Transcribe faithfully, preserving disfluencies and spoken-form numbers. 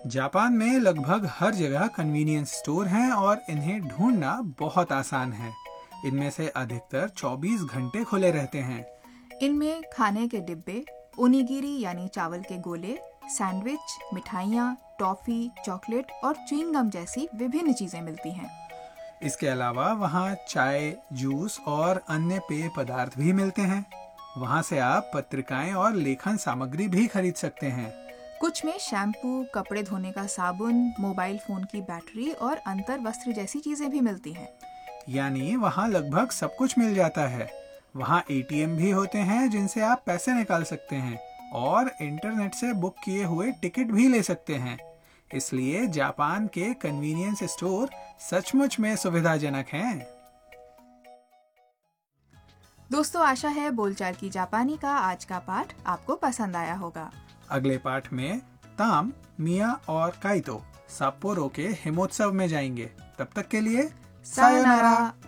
Japan में लगभग हर जगह कन्वीनियंस स्टोर हैं और इन्हें ढूंढना बहुत आसान है। इनमें से अधिकतर चौबीस घंटे खुले रहते हैं। इनमें खाने के डिब्बे, ओनिगिरी यानी चावल के गोले, सैंडविच, मिठाइयाँ, टॉफी, चॉकलेट और च्युइंगम जैसी विभिन्न चीजें मिलती हैं। इसके अलावा वहाँ चाय, जूस और अन्य पेय पदार्थ भी मिलते हैं। वहाँ से आप पत्रिकाएं और लेखन सामग्री भी खरीद सकते हैं। कुछ में शैम्पू, कपड़े धोने का साबुन, मोबाइल फोन की बैटरी और अंतर वस्त्र जैसी चीजें भी मिलती हैं। यानी वहाँ लगभग सब कुछ मिल जाता है। वहाँ ए टी एम भी होते हैं जिनसे आप पैसे निकाल सकते हैं और इंटरनेट से बुक किए हुए टिकट भी ले सकते हैं। इसलिए जापान के कन्वीनियंस स्टोर सचमुच में सुविधाजनक हैं। दोस्तों, आशा है बोलचाल की जापानी का आज का पाठ आपको पसंद आया होगा। अगले पाठ में ताम, मिया और काइतो साप्पोरो के हिमोत्सव में जाएंगे। तब तक के लिए सायोनारा।